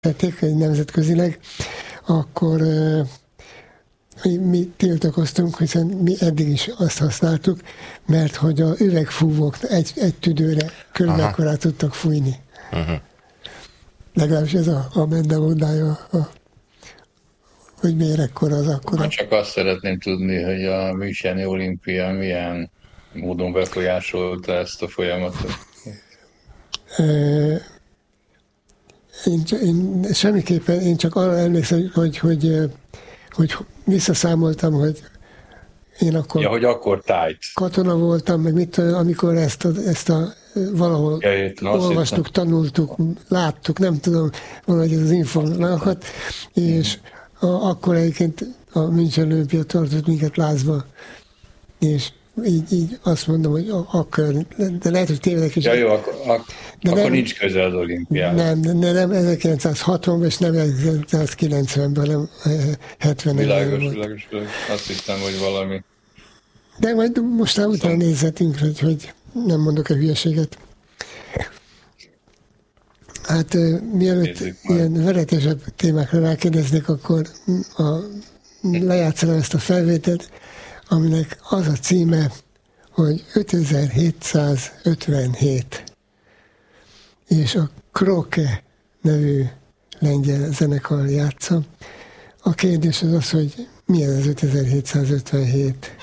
tették nemzetközileg, akkor mi tiltakoztunk, hiszen mi eddig is azt használtuk, mert hogy a üvegfúvók egy tüdőre körülbelül akkorát tudtak fújni. Legalábbis ez a mendemondája, hogy miért ekkora az akkora. Csak azt szeretném tudni, hogy a Müncheni olimpia milyen módon befolyásolta ezt a folyamatot. Én semmiképpen, én csak arra emlékszem, hogy visszaszámoltam, hogy én akkor, hogy akkor tájt. Katona voltam, meg mit tudom, amikor ezt a valahol olvastuk, tanultuk, láttuk, nem tudom, valahogy ez az információkat, és akkor egyébként a München olimpia tartott minket lázba, és így azt mondom, hogy akkor, de lehet, hogy tévedek is. Jó, akkor nincs köze az olimpiához. Nem 1960-ban, és nem 1990-ben, hanem 70-ben. Világos. Azt hiszem, hogy valami. De majd mostán utána nézhetünk, hogy nem mondok a hülyeséget. Hát mielőtt ilyen veretesebb témákra rákérdeznék, akkor lejátszanám ezt a felvételt, aminek az a címe, hogy 5757, és a Kroke nevű lengyel zenekar játsza. A kérdés az, hogy milyen az 5757?